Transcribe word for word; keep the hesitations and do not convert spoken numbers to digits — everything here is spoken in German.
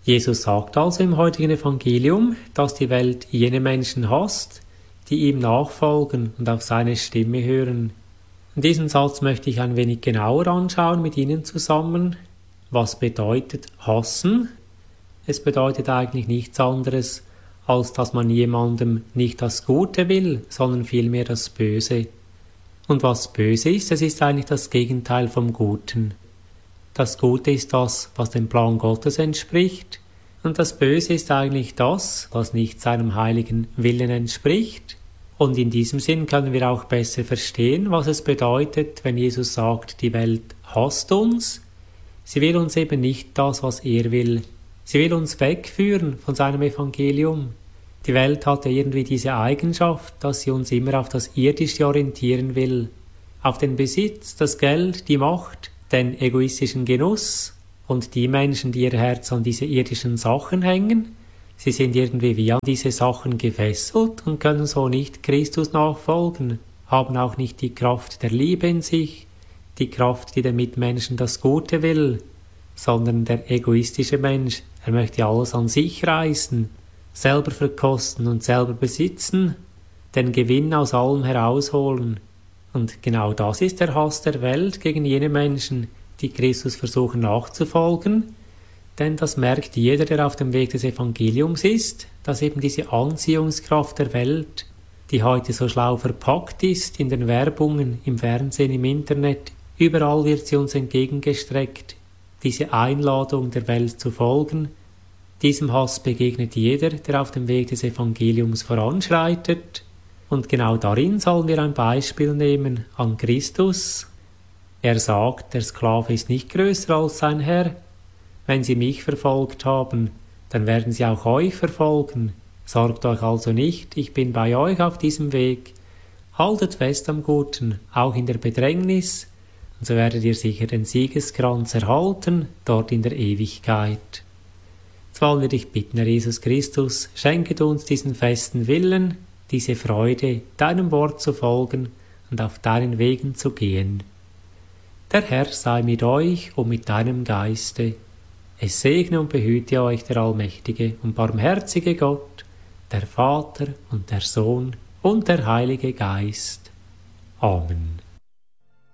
Jesus sagt also im heutigen Evangelium, dass die Welt jene Menschen hasst, die ihm nachfolgen und auf seine Stimme hören. Und diesen Satz möchte ich ein wenig genauer anschauen mit Ihnen zusammen. Was bedeutet hassen? Es bedeutet eigentlich nichts anderes, als dass man jemandem nicht das Gute will, sondern vielmehr das Böse. Und was böse ist, es ist eigentlich das Gegenteil vom Guten. Das Gute ist das, was dem Plan Gottes entspricht, und das Böse ist eigentlich das, was nicht seinem heiligen Willen entspricht. Und in diesem Sinn können wir auch besser verstehen, was es bedeutet, wenn Jesus sagt, die Welt hasst uns. Sie will uns eben nicht das, was er will. Sie will uns wegführen von seinem Evangelium. Die Welt hat ja irgendwie diese Eigenschaft, dass sie uns immer auf das Irdische orientieren will. Auf den Besitz, das Geld, die Macht, den egoistischen Genuss. Und die Menschen, die ihr Herz an diese irdischen Sachen hängen, sie sind irgendwie wie an diese Sachen gefesselt und können so nicht Christus nachfolgen, haben auch nicht die Kraft der Liebe in sich, die Kraft, die den Mitmenschen das Gute will, sondern der egoistische Mensch, er möchte alles an sich reißen, selber verkosten und selber besitzen, den Gewinn aus allem herausholen. Und genau das ist der Hass der Welt gegen jene Menschen, die Christus versuchen nachzufolgen, denn das merkt jeder, der auf dem Weg des Evangeliums ist, dass eben diese Anziehungskraft der Welt, die heute so schlau verpackt ist in den Werbungen, im Fernsehen, im Internet, überall wird sie uns entgegengestreckt, diese Einladung der Welt zu folgen. Diesem Hass begegnet jeder, der auf dem Weg des Evangeliums voranschreitet, und genau darin sollen wir ein Beispiel nehmen an Christus. Er sagt, der Sklave ist nicht größer als sein Herr. Wenn sie mich verfolgt haben, dann werden sie auch euch verfolgen. Sorgt euch also nicht, ich bin bei euch auf diesem Weg. Haltet fest am Guten, auch in der Bedrängnis, und so werdet ihr sicher den Siegeskranz erhalten, dort in der Ewigkeit. Jetzt wollen wir dich bitten, Herr Jesus Christus, schenke uns diesen festen Willen, diese Freude, deinem Wort zu folgen und auf deinen Wegen zu gehen. Der Herr sei mit euch und mit deinem Geiste. Es segne und behüte euch der allmächtige und barmherzige Gott, der Vater und der Sohn und der Heilige Geist. Amen.